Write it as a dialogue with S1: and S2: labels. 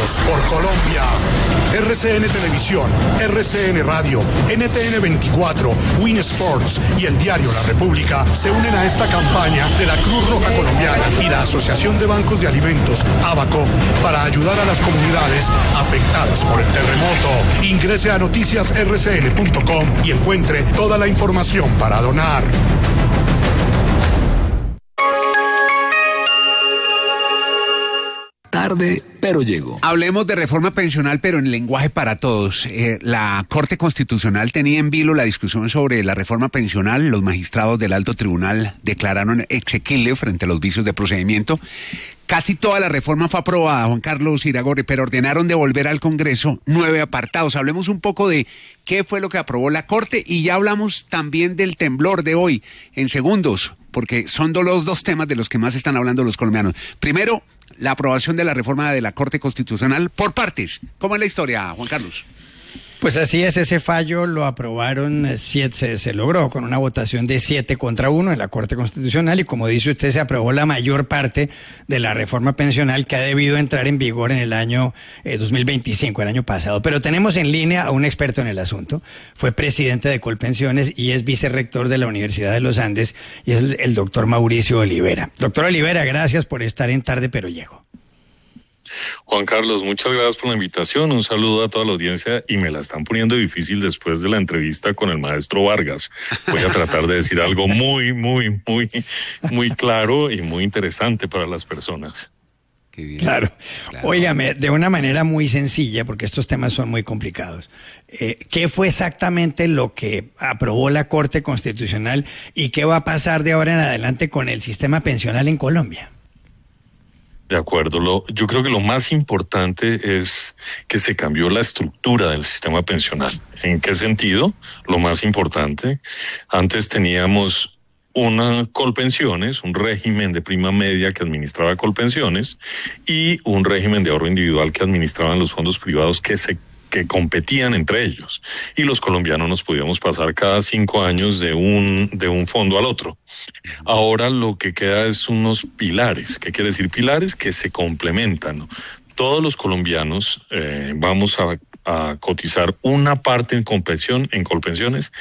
S1: Unidos por Colombia. RCN Televisión, RCN Radio, NTN 24, Win Sports y el diario La República se unen a esta campaña de la Cruz Roja Colombiana y la Asociación de Bancos de Alimentos, ABACO, para ayudar a las comunidades afectadas por el terremoto. Ingrese a noticiasrcn.com y encuentre toda la información para donar.
S2: Tarde, pero llegó.
S3: Hablemos de reforma pensional, pero en lenguaje para todos. La Corte Constitucional tenía en vilo la discusión sobre la reforma pensional. Los magistrados del Alto Tribunal declararon exequible frente a los vicios de procedimiento. Casi toda la reforma fue aprobada, Juan Carlos Iragorri, pero ordenaron devolver al Congreso 9 apartados. Hablemos un poco de qué fue lo que aprobó la Corte y ya hablamos también del temblor de hoy en segundos, porque son los dos temas de los que más están hablando los colombianos. Primero, la aprobación de la reforma de la Corte Constitucional por partes. ¿Cómo es la historia, Juan Carlos?
S4: Pues así es, ese fallo lo aprobaron, se logró con una votación de 7-1 en la Corte Constitucional y como dice usted, se aprobó la mayor parte de la reforma pensional que ha debido entrar en vigor en el año 2025, el año pasado. Pero tenemos en línea a un experto en el asunto, fue presidente de Colpensiones y es vicerrector de la Universidad de los Andes y es el doctor Mauricio Olivera. Doctor Olivera, gracias por estar en Tarde Pero Llego.
S5: Juan Carlos, muchas gracias por la invitación, un saludo a toda la audiencia y me la están poniendo difícil después de la entrevista con el maestro Vargas. Voy a tratar de decir algo muy claro y muy interesante para las personas.
S4: Claro. Óigame, de una manera muy sencilla, porque estos temas son muy complicados. ¿Qué fue exactamente lo que aprobó la Corte Constitucional y qué va a pasar de ahora en adelante con el sistema pensional en Colombia?
S5: De acuerdo, yo creo que lo más importante es que se cambió la estructura del sistema pensional. ¿En qué sentido? Lo más importante, antes teníamos una Colpensiones, un régimen de prima media que administraba Colpensiones y un régimen de ahorro individual que administraban los fondos privados que competían entre ellos. Y los colombianos nos podíamos pasar cada 5 años de un fondo al otro. Ahora lo que queda es unos pilares. ¿Qué quiere decir pilares? Que se complementan, ¿no? Todos los colombianos vamos a cotizar una parte en Colpensiones